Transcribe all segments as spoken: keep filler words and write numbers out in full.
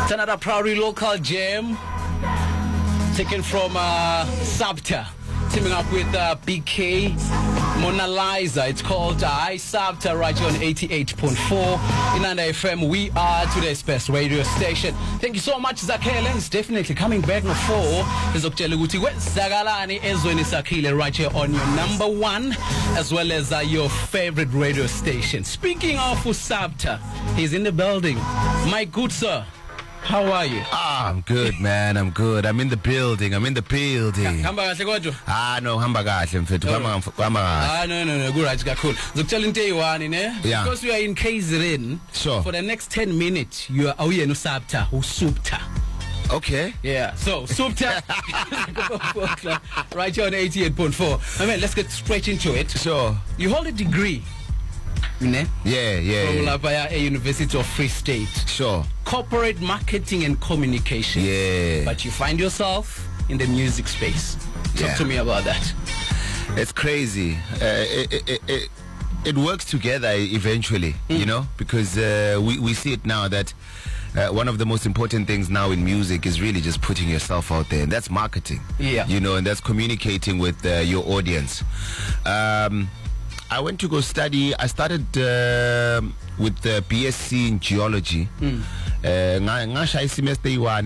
It's another Proudly Local Jam taken from uh, Sabta, teaming up with uh, B K, Mona Lisa. It's called uh, I Sabta right here on eighty-eight point four Inanda F M. We are today's best radio station. Thank you so much, Zakhele. It's definitely coming back no four. Ezokutshela ukuthi kwenzakalani ezweni Zakhele right here on your number one, as well as uh, your favorite radio station. Speaking of Sabta, he's in the building. My good sir, how are you? Ah, I'm good, man. I'm good. I'm in the building. I'm in the building. Hamba kahle kodwa? Ah, no, hamba kahle mfethu. Hamba hamba kahle. Ah, no, no, no. Good, right, kakhulu. Ngizokutshela into eyiwani ne? Yeah. Because we are in K Z N. Sure. For the next ten minutes, you are awuyena uSabta, uSupta. Okay. Yeah. So, Supta right here on eighty-eight point four. I mean, let's get straight into it. Sure. You hold a degree, ne? Yeah, yeah. From yeah. Lapaya University of Free State. Sure. Corporate marketing and communication. Yeah. But you find yourself in the music space. Talk Yeah. to me about that. It's crazy. Uh, it, it, it, it works together eventually, mm. you know, because uh, we, we see it now that uh, one of the most important things now in music is really just putting yourself out there. And that's marketing. Yeah. You know, and that's communicating with uh, your audience. Um, I went to go study. I started uh, with the B S c in geology. Mm. Uh, semester one,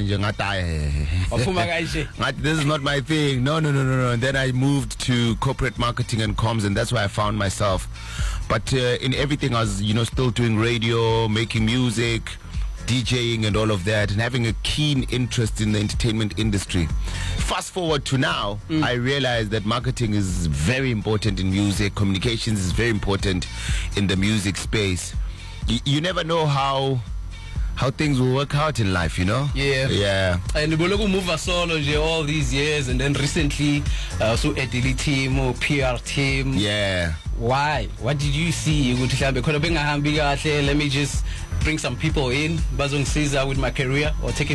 this is not my thing. No, no, no, no, no. And then I moved to corporate marketing and comms, and that's where I found myself. But uh, in everything, I was, you know, still doing radio, making music, DJing and all of that, and having a keen interest in the entertainment industry. Fast forward to now, mm. I realized that marketing is very important in music. Communications is very important in the music space. Y- you never know how how things will work out in life, you know? Yeah. Yeah. And we look move solo all these years, and then recently, uh, so Edili team or P R team. Yeah. Why? What did you see? Let me just bring some people in, Bazong Caesar with my career, or taking